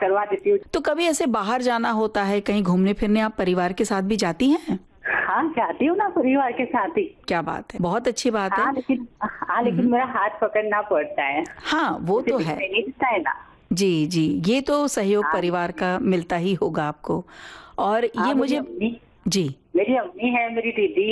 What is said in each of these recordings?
करवा देती हूँ। तो कभी ऐसे बाहर जाना होता है, कहीं घूमने फिरने, आप परिवार के साथ भी जाती हैं? हाँ, जाती हूँ ना परिवार के साथ ही। क्या बात है, बहुत अच्छी बात है। लेकिन मेरा हाथ पकड़ना पड़ता है। हाँ, वो तो है। नहीं दिखता है ना। जी, जी, ये तो सहयोग हाँ, परिवार का मिलता ही होगा आपको। और हाँ, ये मुझे जी। मेरी अम्मी है, मेरी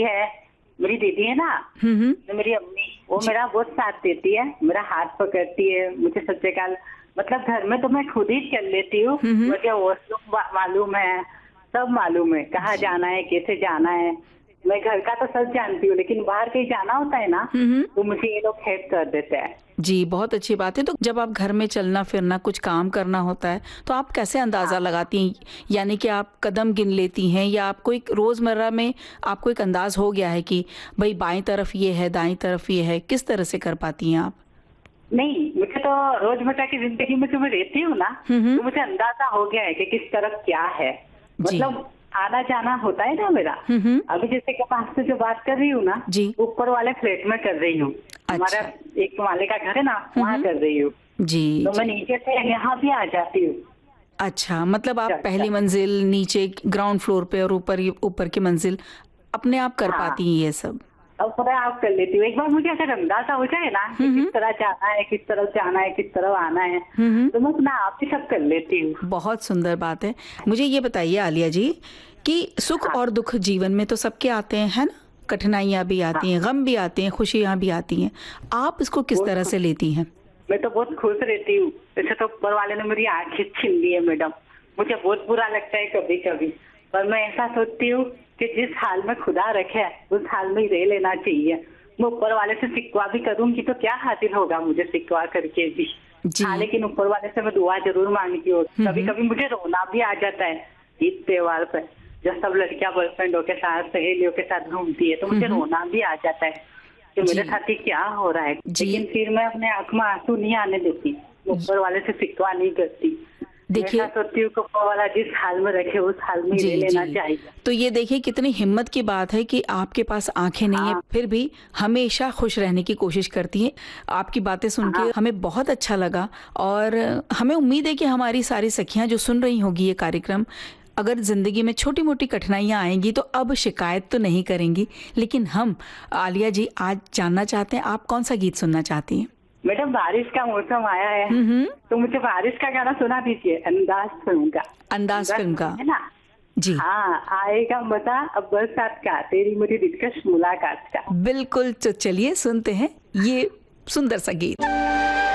दीदी है ना, तो मेरी अम्मी वो मेरा बहुत साथ देती है, मेरा हाथ पकड़ती है, मुझे सब जगह मतलब घर में तो मैं खुद ही चल लेती हूँ, मुझे वॉशरूम मालूम है, सब मालूम है, कहाँ जाना है, कैसे जाना है। मैं घर का तो सब जानती हूँ, लेकिन बाहर कहीं जाना होता है ना, तो मुझे ये लोग हेल्प कर देते हैं। जी, बहुत अच्छी बात है। तो जब आप घर में चलना फिरना, कुछ काम करना होता है, तो आप कैसे अंदाज़ा लगाती हैं? यानी कि आप कदम गिन लेती हैं, या आपको एक रोज़मर्रा में आपको एक अंदाज़ हो गया है कि भई बाईं तरफ ये है, दाईं तरफ ये है, किस तरह से कर पाती हैं आप? नहीं, मुझे तो रोजमर्रा की जिंदगी में जो मैं रहती हूँ ना, तो मुझे अंदाजा हो गया है कि किस तरफ क्या है। जी। मतलब आना जाना होता है ना मेरा। अभी जैसे कि पास से जो बात कर रही हूँ ना, जी। ऊपर वाले फ्लैट में कर रही हूँ। हमारा एक माले का घर है ना, वहाँ कर रही हूँ। जी, तो मैं जी। नीचे से यहाँ भी आ जाती हूँ। अच्छा, मतलब आप अच्छा, पहली मंजिल, नीचे ग्राउंड फ्लोर पे और ऊपर की मंजिल अपने आप कर हाँ, पाती हैं ये सब? अब पूरा आप कर लेती हूँ। एक बार मुझे अगर अंदाजा हो जाए ना कि किस तरह जाना है, किस तरफ जाना है, किस तरफ आना है, तो मैं अपना आप ही सब कर लेती हूँ। बहुत सुंदर बात है। मुझे ये बताइए आलिया जी कि सुख हाँ, और दुख जीवन में तो सबके आते हैं, है ना? कठिनाइयाँ भी हाँ, आती हैं, गम भी आते हैं, खुशियाँ भी आती हैं। आप इसको किस बहुत तरह खुश से लेती हैं? मैं तो बहुत खुश रहती हूँ। वैसे तो ऊपर वाले ने मेरी आंखें छीन ली है मैडम। मुझे बहुत बुरा लगता है कभी कभी, पर मैं ऐसा सोचती हूँ कि जिस हाल में खुदा रखे है, उस हाल में ही रह लेना चाहिए। मैं ऊपर वाले से शिकवा भी करूंगी तो क्या हासिल होगा मुझे शिकवा करके भी। हाँ, जी। लेकिन ऊपर वाले से मैं दुआ जरूर मांगती हूँ। कभी कभी मुझे रोना भी आ जाता है ईद त्योहार पे, जब सब लड़कियां बॉयफ्रेंडों के साथ, सहेलियों के साथ घूमती है, तो मुझे रोना भी आ जाता है कि मेरे जी। साथ ही क्या हो रहा है। जी। लेकिन फिर मैं अपने आंख में आंसू नहीं आने देती, ऊपर वाले से शिकवा नहीं करती। मैं ऐसा देखिए सोचती हूँ कि ऊपर वाला जिस हाल में रखे उस हाल में ही रह जी, लेना जी। चाहिए। तो ये देखिए कितनी हिम्मत की बात है कि आपके पास आँखें नहीं हैं, हाँ, फिर भी हमेशा खुश रहने की कोशिश करती हैं। आपकी बातें सुन के हाँ, हमें बहुत अच्छा लगा, और हमें उम्मीद है कि हमारी सारी सखियाँ जो सुन रही होंगी ये कार्यक्रम, अगर ज़िंदगी में छोटी-मोटी कठिनाइयाँ आएँगी तो अब शिकायत तो नहीं करेंगी। लेकिन हम आलिया जी आज जानना चाहते हैं, आप कौन-सा गीत सुनना चाहती हैं? मैडम बारिश का मौसम आया है, तो मुझे बारिश का गाना सुना दीजिए, अंदाज फिल्म का। अंदाज़ फ़िल्म का। है ना। जी। हाँ, आएगा मजा अब बरसात का, तेरी मेरी दिलकश मुलाकात का। बिल्कुल, तो चलिए सुनते हैं ये सुंदर सा गीत।